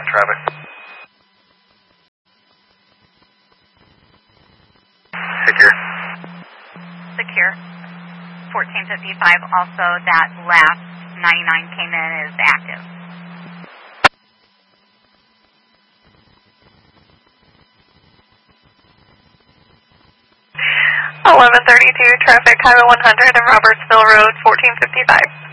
traffic. Secure. Secure. 1455, also that last 99 came in is active. 1132 traffic, Highway 100 and Robertsville Road, 1455.